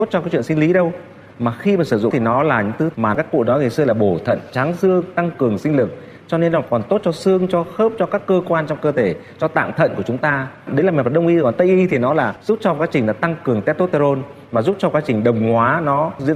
tốt cho cái chuyện sinh lý đâu, mà khi mà sử dụng thì nó là những thứ mà các cụ nói ngày xưa là bổ thận, tráng dương, tăng cường sinh lực, cho nên là còn tốt cho xương, cho khớp, cho các cơ quan trong cơ thể, cho tạng thận của chúng ta. Đấy là mặt đông y. Còn tây y thì nó là giúp cho quá trình là tăng cường testosterone và giúp cho quá trình đồng hóa nó diễn